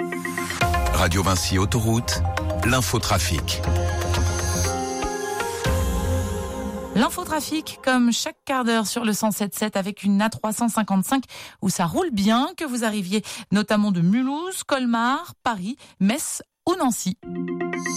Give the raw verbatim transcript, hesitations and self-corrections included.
Radio Vinci Autoroute, l'infotrafic. L'infotrafic, comme chaque quart d'heure sur le cent sept sept avec une A trois cent cinquante-cinq où ça roule bien, que vous arriviez notamment de Mulhouse, Colmar, Paris, Metz ou Nancy.